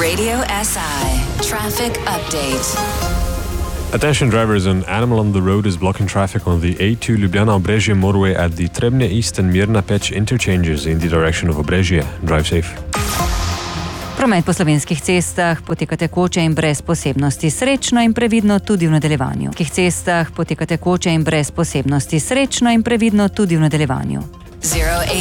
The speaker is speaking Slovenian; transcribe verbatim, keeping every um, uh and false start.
Radio S I traffic update. Attention drivers, an animal on the road is blocking traffic on the A two Ljubljana-Obrežje motorway at the Trebnje East and Mirna Peč interchanges in the direction of Obrežje. Drive safe. Promet po slovenskih cestah poteka tekoče in brez posebnosti, srečno in previdno tudi v nadaljevanju. Po cestah poteka tekoče in brez posebnosti, srečno in previdno tudi v nadaljevanju.